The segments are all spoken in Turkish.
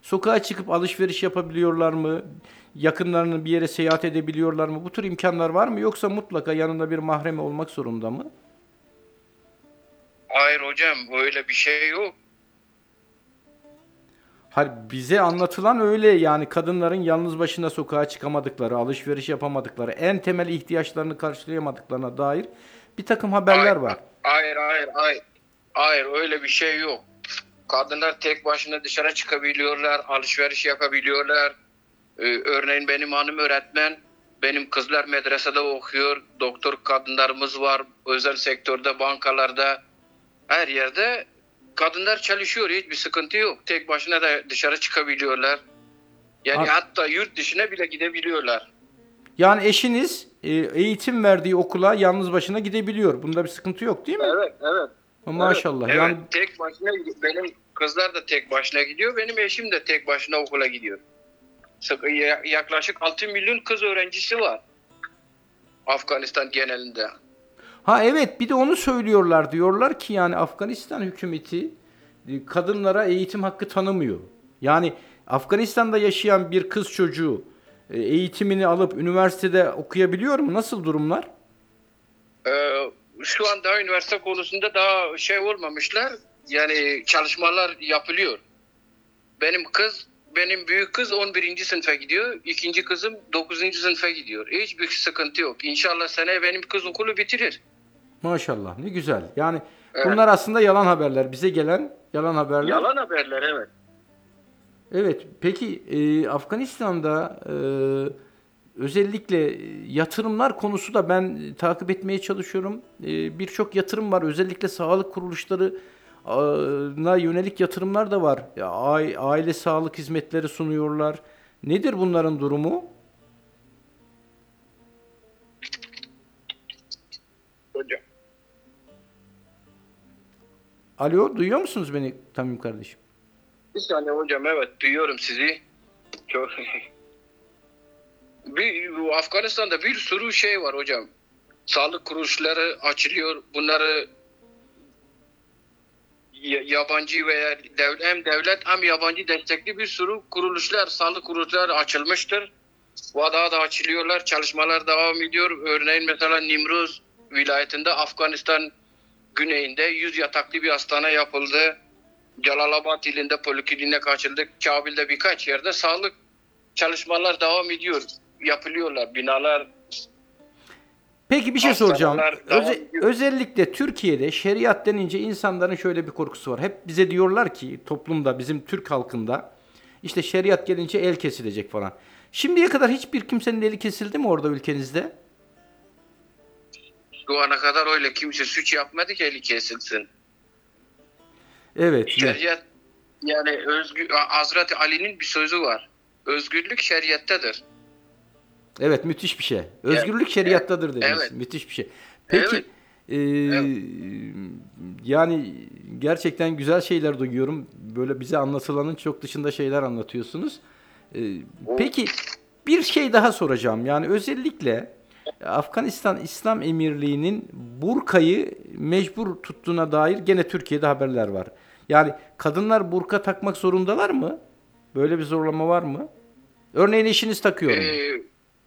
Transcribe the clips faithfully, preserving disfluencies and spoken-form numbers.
Sokağa çıkıp alışveriş yapabiliyorlar mı? Yakınlarının bir yere seyahat edebiliyorlar mı? Bu tür imkanlar var mı? Yoksa mutlaka yanında bir mahremi olmak zorunda mı? Hayır hocam, böyle bir şey yok. Hayır, bize anlatılan öyle yani kadınların yalnız başına sokağa çıkamadıkları, alışveriş yapamadıkları, en temel ihtiyaçlarını karşılayamadıklarına dair bir takım haberler Hayır, var. hayır, hayır, hayır. Hayır, öyle bir şey yok. Kadınlar tek başına dışarı çıkabiliyorlar, alışveriş yapabiliyorlar. Ee, örneğin benim hanım öğretmen, benim kızlar medresede okuyor, doktor kadınlarımız var, özel sektörde, bankalarda, her yerde kadınlar çalışıyor, hiçbir sıkıntı yok. Tek başına da dışarı çıkabiliyorlar. Yani An- hatta yurt dışına bile gidebiliyorlar. Yani eşiniz e, eğitim verdiği okula yalnız başına gidebiliyor. Bunda bir sıkıntı yok değil mi? Evet, evet, evet, Maşallah. Yani evet. Tek başına benim kızlar da tek başına gidiyor, benim eşim de tek başına okula gidiyor. Sık- ya- Yaklaşık altı milyon kız öğrencisi var Afganistan genelinde. ha evet bir de onu söylüyorlar. Diyorlar ki yani Afganistan hükümeti e, kadınlara eğitim hakkı tanımıyor. Yani Afganistan'da yaşayan bir kız çocuğu e, eğitimini alıp üniversitede okuyabiliyor mu? Nasıl durumlar? Ee, Şu an daha üniversite konusunda daha şey olmamışlar. Yani çalışmalar yapılıyor. Benim kız, benim büyük kız on birinci sınıfa gidiyor. İkinci kızım dokuzuncu sınıfa gidiyor. Hiçbir sıkıntı yok. İnşallah seneye benim kız okulu bitirir. Maşallah ne güzel. Yani Evet. bunlar aslında yalan haberler. Bize gelen yalan haberler. Yalan haberler, evet. Evet. Peki e, Afganistan'da e, özellikle yatırımlar konusu da ben e, takip etmeye çalışıyorum. E, birçok yatırım var. Özellikle sağlık kuruluşları na yönelik yatırımlar da var. Ya, ai- aile sağlık hizmetleri sunuyorlar. Nedir bunların durumu? Hocam. Alo, duyuyor musunuz beni Tamim kardeşim? Bir saniye hocam, evet duyuyorum sizi. Çok bir, bu Afganistan'da bir sürü şey var hocam. Sağlık kuruluşları açılıyor. Bunları ya- yabancı veya dev, hem devlet hem yabancı destekli bir sürü kuruluşlar, sağlık kuruluşları açılmıştır. Ve daha da açılıyorlar. Çalışmalar devam ediyor. Örneğin mesela Nimruz vilayetinde Afganistan güneyinde yüz yataklı bir hastane yapıldı. Celalabad ilinde poliklinik açıldı. Kabil'de birkaç yerde sağlık çalışmalar devam ediyor. Yapılıyorlar. Binalar, Peki bir şey soracağım. hastaneler devam Öze- ediyor. özellikle Türkiye'de şeriat denince insanların şöyle bir korkusu var. Hep bize diyorlar ki toplumda, bizim Türk halkında işte şeriat gelince el kesilecek falan. Şimdiye kadar hiçbir kimsenin eli kesildi mi orada ülkenizde? Şu ana kadar öyle kimse suç yapmadı ki eli kesilsin. Evet. Ya. Şeriat, yani özgür, Hazreti Ali'nin bir sözü var. Özgürlük şeriattadır. Evet, müthiş bir şey. Yani, Özgürlük evet, şeriattadır dediniz. evet, Müthiş bir şey. evet, Peki e, evet. yani gerçekten güzel şeyler duyuyorum. Böyle bize anlatılanın çok dışında şeyler anlatıyorsunuz. E, O, peki bir şey daha soracağım. Yani özellikle Afganistan İslam Emirliği'nin burkayı mecbur tuttuğuna dair gene Türkiye'de haberler var. Yani kadınlar burka takmak zorundalar mı? Böyle bir zorlama var mı? Örneğin eşiniz takıyor mu? e,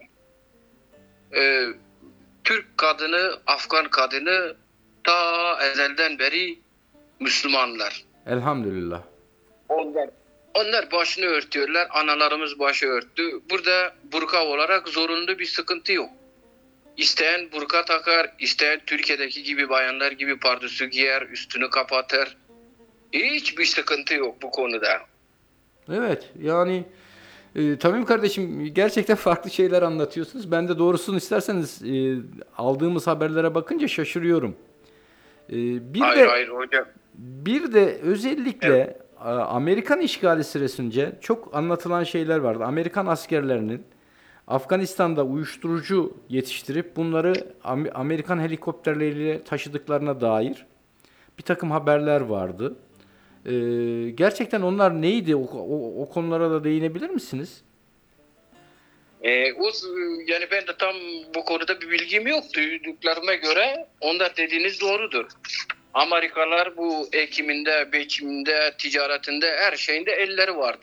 e, Türk kadını, Afgan kadını ta ezelden beri Müslümanlar. Elhamdülillah. Onlar, onlar başını örtüyorlar. Analarımız başı örttü. Burada burka olarak zorunlu bir sıkıntı yok. İsteyen burka takar, isteyen Türkiye'deki gibi bayanlar gibi pardösü giyer, üstünü kapatır. Hiçbir sıkıntı yok bu konuda. Evet yani e, Tamim kardeşim gerçekten farklı şeyler anlatıyorsunuz. Ben de doğrusunu isterseniz e, aldığımız haberlere bakınca şaşırıyorum. E, bir Hayır, de hayır hocam. bir de Evet. özellikle a, Amerikan işgali süresince çok anlatılan şeyler vardı. Amerikan askerlerinin Afganistan'da uyuşturucu yetiştirip bunları Am- Amerikan helikopterleriyle taşıdıklarına dair bir takım haberler vardı. Ee, gerçekten onlar neydi? O, o, o konulara da değinebilir misiniz? Ee, o, yani ben de tam bu konuda bir bilgim yok. Duyduklarıma göre onlar dediğiniz doğrudur. Amerikalılar bu ekiminde, biçiminde, ticaretinde her şeyinde elleri vardır.